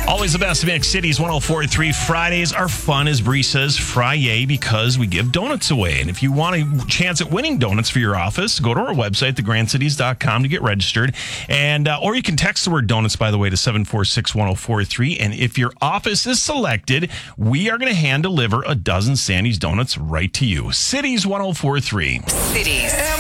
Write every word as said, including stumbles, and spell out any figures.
Always the best mix. Cities one oh four point three. Fridays are fun, as Bree says, Fry-yay, because we give donuts away. And if you want a chance at winning donuts for your office, go to our website, the grand cities dot com, to get registered. And uh, or you can text the word donuts, by the way, to seven four six, one oh four three. And if your office is selected, we are going to hand deliver a dozen Sandy's donuts right to you. Cities one oh four point three. Cities.